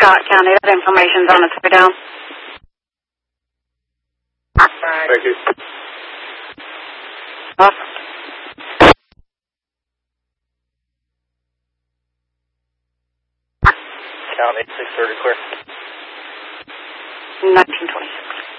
Scott County. That information's on its way down. Thank you. County 630 clear. 1920.